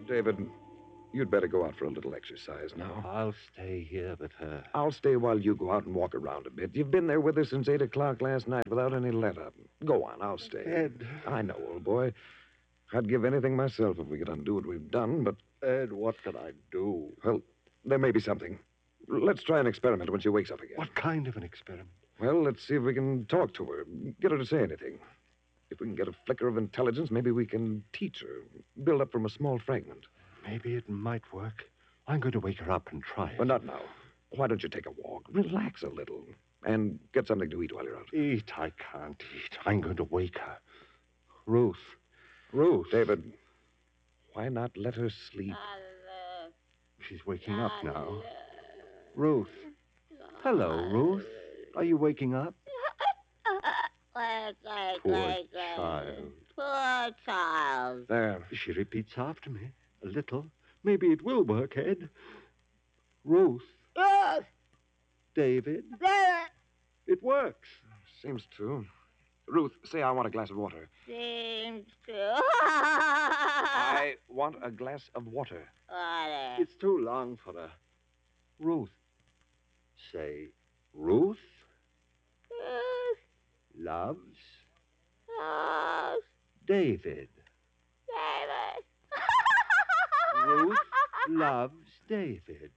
David, you'd better go out for a little exercise now. I'll stay here with her. I'll stay while you go out and walk around a bit. You've been there with her since 8 o'clock last night without any let-up. Go on, I'll stay. Ed. I know, old boy. I'd give anything myself if we could undo what we've done, but... Ed, what can I do? Well, there may be something. Let's try an experiment when she wakes up again. What kind of an experiment? Well, let's see if we can talk to her, get her to say anything. If we can get a flicker of intelligence, maybe we can teach her, build up from a small fragment. Maybe it might work. I'm going to wake her up and try it. But not now. Why don't you take a walk? Relax a little. And get something to eat while you're out. Eat? I can't eat. I'm going to wake her. Ruth. David, why not let her sleep? She's waking up now. Ruth. Hello, Ruth. Are you waking up? Poor child. Poor child. There. She repeats after me. A little. Maybe it will work, Ed. Ruth. David. It works. Seems to. Ruth, say I want a glass of water. Seems to. I want a glass of water. Water. It's too long for her. Ruth. Say, Ruth loves David. David. Ruth loves David.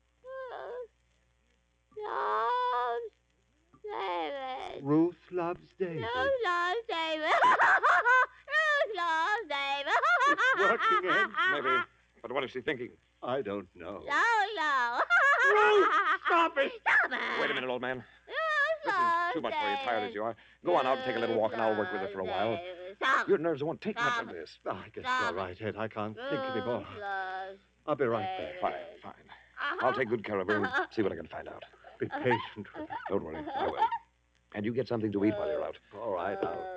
Loves David. Ruth loves David. Loves David. Loves David. It's working, Ed. Maybe. But what is she thinking? I don't know. No. Ruth, stop it. Stop it. Wait a minute, old man. This is too much for you, tired as you are. Go on out and take a little walk, and I'll work with her for a while. Stop. Your nerves won't take much of this. I guess you're right, Ed. I can't think anymore. Loves I'll be right back. Fine. I'll take good care of her and see what I can find out. Be patient with her. Don't worry, I will. And you get something to eat while you're out. All right, I'll